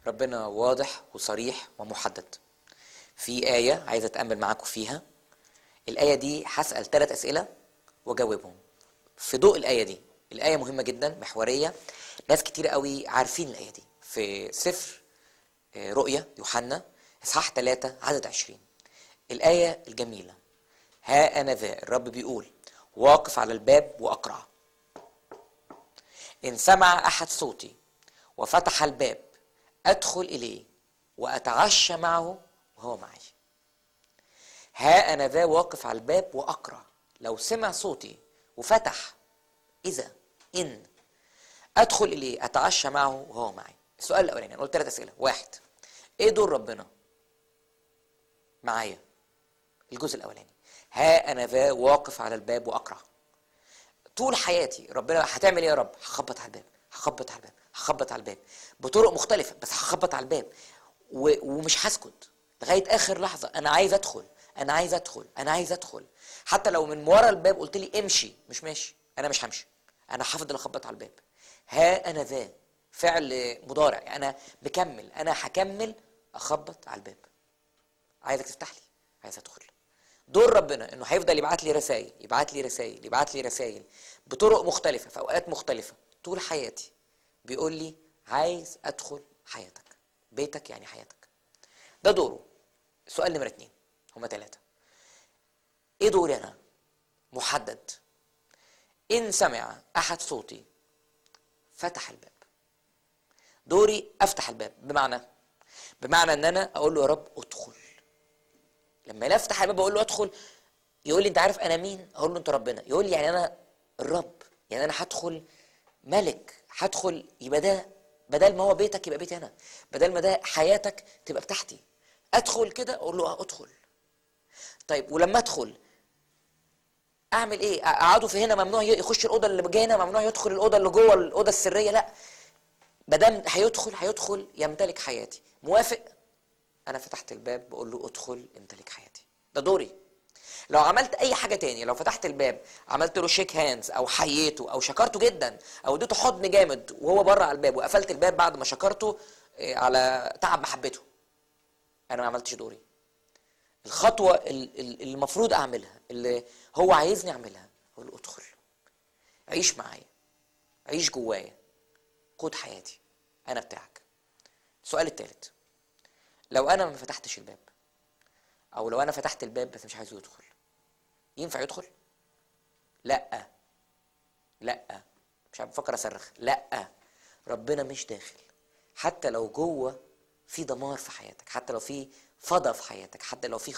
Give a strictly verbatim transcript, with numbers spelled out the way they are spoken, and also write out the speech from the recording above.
ربنا واضح وصريح ومحدد. في آية عايز أتأمل معاكم فيها. الآية دي هسأل ثلاث أسئلة وجاوبهم في ضوء الآية دي. الآية مهمة جدا، محورية، ناس كتير قوي عارفين الآية دي. في سفر رؤيا يوحنا إصحاح ثلاثة عدد عشرين، الآية الجميلة: ها أنا ذا، الرب بيقول، واقف على الباب وأقرع. إن سمع أحد صوتي وفتح الباب أدخل إليه وأتعشى معه وهو معي. ها أنا ذا واقف على الباب وأقرع. لو سمع صوتي وفتح، إذا إن أدخل إليه أتعشى معه وهو معي. السؤال الأولاني، أنا قلت ثلاث أسئلة. واحد، إيه دور ربنا معايا؟ الجزء الأولاني، ها أنا ذا واقف على الباب وأقرع. طول حياتي ربنا هتعمل إيه يا رب؟ هخبط على الباب، هخبط على الباب، هخبط على الباب بطرق مختلفة، بس هخبط على الباب ومش هسكت لغاية آخر لحظة. أنا عايز أدخل، أنا عايز أدخل، أنا عايز أدخل. حتى لو من ورا الباب قلت لي امشي، مش ماشي، أنا مش همشي، أنا هفضل أخبط على الباب. ها أنا ذا فعل مضارع، أنا بكمل، أنا هكمل أخبط على الباب. عايزك تفتح لي، عايز أدخل. دور ربنا إنه هيفضل يبعت لي رسائل، يبعت لي رسائل، يبعت لي رسائل بطرق مختلفة في أوقات مختلفة طول حياتي. بيقول لي عايز أدخل حياتك، بيتك يعني حياتك. ده دوره. سؤال نمرة اتنين، هما ثلاثة. ايه دوري انا؟ محدد. ان سمع احد صوتي فتح الباب. دوري افتح الباب، بمعنى بمعنى ان انا اقول له يا رب ادخل. لما انا افتح الباب اقول له ادخل، يقول لي انت عارف انا مين؟ اقول له انت ربنا. يقول لي يعني انا الرب، يعني انا هدخل ملك، هدخل يبقى ده بدل ما هو بيتك يبقى بيتي انا، بدل ما ده حياتك تبقى بتاعتي. ادخل كده، اقول له اه ادخل. طيب ولما ادخل اعمل ايه؟ اقعده في هنا ممنوع يخش الاوضه اللي جايه هنا، ممنوع يدخل الاوضه اللي جوه الاوضه السريه؟ لا، ما دام هيدخل هيدخل يمتلك حياتي. موافق؟ انا فتحت الباب بقول له ادخل امتلك حياتي. ده دوري. لو عملت اي حاجه تاني، لو فتحت الباب عملت له شيك هاندز او حييته او شكرته جدا او اديته حضن جامد وهو بره على الباب، وقفلت الباب بعد ما شكرته على تعب محبته، انا ما عملتش دوري. الخطوه اللي المفروض اعملها، اللي هو عايزني اعملها، اقول له ادخل، عيش معايا، عيش جوايا، قود حياتي، انا بتاعك. السؤال الثالث، لو انا ما فتحتش الباب، او لو انا فتحت الباب بس مش عايزه يدخل، ينفع يدخل؟ لا لا، مش بفكر اصرخ، لا، ربنا مش داخل. حتى لو جوه في دمار في حياتك، حتى لو في فضا في حياتك، حتى لو في